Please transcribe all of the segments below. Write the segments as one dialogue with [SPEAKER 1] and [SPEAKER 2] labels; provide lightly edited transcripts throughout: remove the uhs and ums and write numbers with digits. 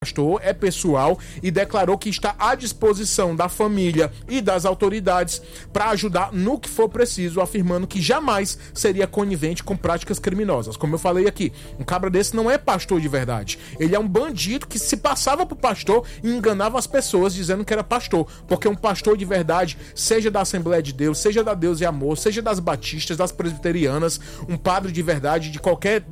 [SPEAKER 1] pastor, é pessoal e declarou que está à disposição da família e das autoridades para ajudar no que for preciso, afirmando que jamais seria conivente com práticas criminosas. Como eu falei aqui, um cabra desse não é pastor de verdade. Ele é um bandido que se passava por pastor e enganava as pessoas dizendo que era pastor. Porque um pastor de verdade, seja da Assembleia de Deus, seja da Deus e Amor, seja das batistas, das presbiterianas, um padre de verdade de qualquer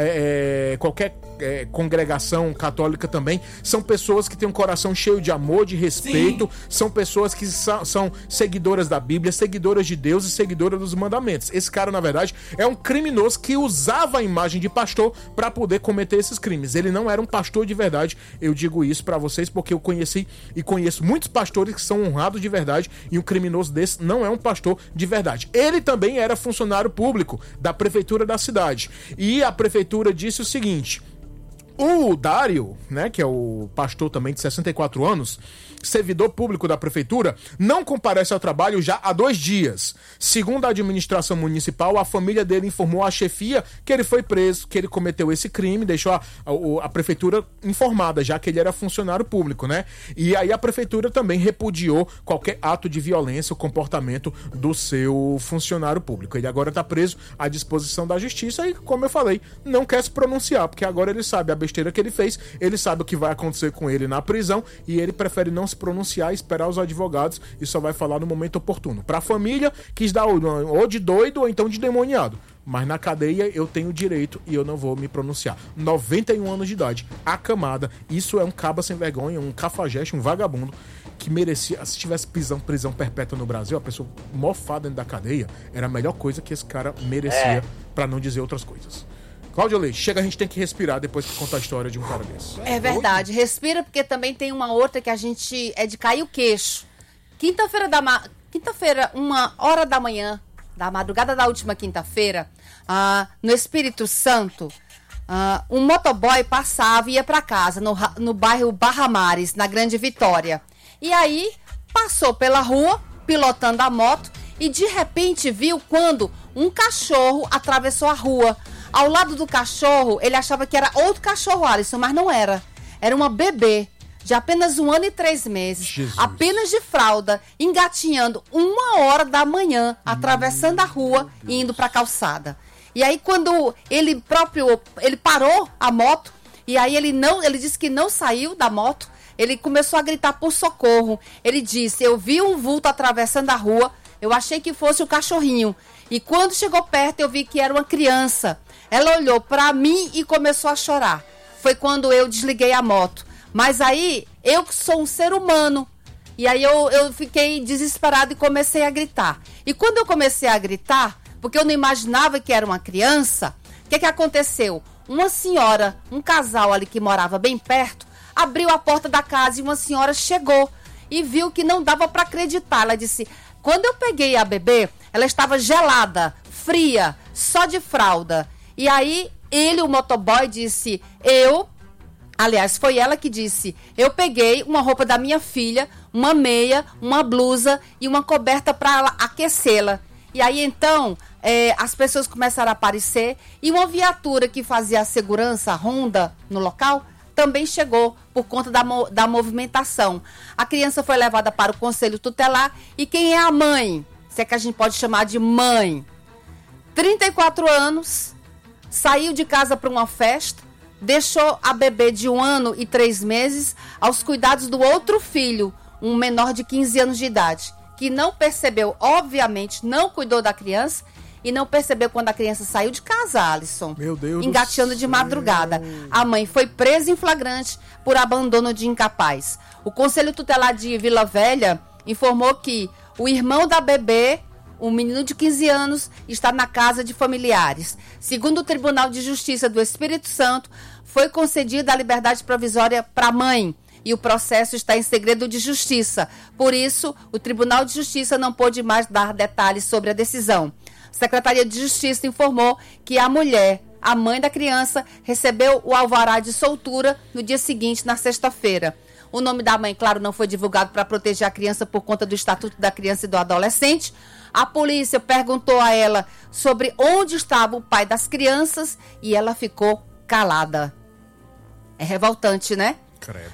[SPEAKER 1] congregação católica também, são pessoas que têm um coração cheio de amor, de respeito. Sim. São pessoas que são seguidoras da Bíblia, seguidoras de Deus e seguidoras dos mandamentos. Esse cara, na verdade, é um criminoso que usava a imagem de pastor para poder cometer esses crimes. Ele não era um pastor de verdade. Eu digo isso para vocês porque eu conheci e conheço muitos pastores que são honrados de verdade, e um criminoso desse não é um pastor de verdade. Ele também era funcionário público da prefeitura da cidade. E a prefeitura disse o seguinte: o Dário, né, que é o pastor também de 64 anos, servidor público da prefeitura, não comparece ao trabalho já há 2 dias. Segundo a administração municipal, a família dele informou à chefia que ele foi preso, que ele cometeu esse crime, deixou a prefeitura informada, já que ele era funcionário público, né? E aí a prefeitura também repudiou qualquer ato de violência ou comportamento do seu funcionário público. Ele agora está preso à disposição da justiça e, como eu falei, não quer se pronunciar, porque agora ele sabe a besteira que ele fez, ele sabe o que vai acontecer com ele na prisão e ele prefere não se pronunciar e esperar os advogados, e só vai falar no momento oportuno. Pra família, quis dar ou de doido ou então de demoniado. Mas na cadeia eu tenho direito e eu não vou me pronunciar. 91 anos de idade, acamada. Isso é um caba sem vergonha, um cafajeste, um vagabundo que merecia, se tivesse prisão perpétua no Brasil, a pessoa mofada dentro da cadeia, era a melhor coisa que esse cara merecia, pra não dizer outras coisas. Cláudia Leite, chega, a gente tem que respirar depois que contar a história de um cara desse.
[SPEAKER 2] É verdade, respira, porque também tem uma outra que a gente é de cair o queixo. Quinta-feira, 1h da manhã, da madrugada da última quinta-feira, no Espírito Santo, um motoboy passava e ia para casa, no bairro Barra Mares, na Grande Vitória. E aí, passou pela rua, pilotando a moto, e de repente viu quando um cachorro atravessou a rua. Ao lado do cachorro, ele achava que era outro cachorro, Alisson, mas não era. Era uma bebê de apenas 1 ano e 3 meses, Jesus. Apenas de fralda, engatinhando 1h da manhã, atravessando a rua e indo para a calçada. E aí, quando ele parou a moto, e aí ele disse que não saiu da moto, ele começou a gritar por socorro. Ele disse: eu vi um vulto atravessando a rua, eu achei que fosse o cachorrinho. E quando chegou perto, eu vi que era uma criança. Ela olhou para mim e começou a chorar. Foi quando eu desliguei a moto. Mas aí, eu sou um ser humano. E aí eu fiquei desesperada e comecei a gritar. E quando eu comecei a gritar, porque eu não imaginava que era uma criança, o que aconteceu? Uma senhora, um casal ali que morava bem perto, abriu a porta da casa e uma senhora chegou e viu que não dava para acreditar. Ela disse: quando eu peguei a bebê, ela estava gelada, fria, só de fralda. E aí, o motoboy, disse: aliás, foi ela que disse: eu peguei uma roupa da minha filha, uma meia, uma blusa e uma coberta para aquecê-la. E aí, então, as pessoas começaram a aparecer e uma viatura que fazia a segurança, a ronda, no local, também chegou por conta da movimentação. A criança foi levada para o conselho tutelar. E quem é a mãe? Se é que a gente pode chamar de mãe. 34 anos, saiu de casa para uma festa, deixou a bebê de 1 ano e 3 meses aos cuidados do outro filho, um menor de 15 anos de idade, que não percebeu, obviamente, não cuidou da criança e não percebeu quando a criança saiu de casa, Alisson.
[SPEAKER 1] Meu Deus,
[SPEAKER 2] engateando de madrugada. A mãe foi presa em flagrante por abandono de incapaz. O Conselho Tutelar de Vila Velha informou que o irmão da bebê, um menino de 15 anos, está na casa de familiares. Segundo o Tribunal de Justiça do Espírito Santo, foi concedida a liberdade provisória para a mãe e o processo está em segredo de justiça. Por isso, o Tribunal de Justiça não pôde mais dar detalhes sobre a decisão. A Secretaria de Justiça informou que a mulher, a mãe da criança, recebeu o alvará de soltura no dia seguinte, na sexta-feira. O nome da mãe, claro, não foi divulgado para proteger a criança por conta do Estatuto da Criança e do Adolescente. A polícia perguntou a ela sobre onde estava o pai das crianças e ela ficou calada. É revoltante, né?
[SPEAKER 1] Credo.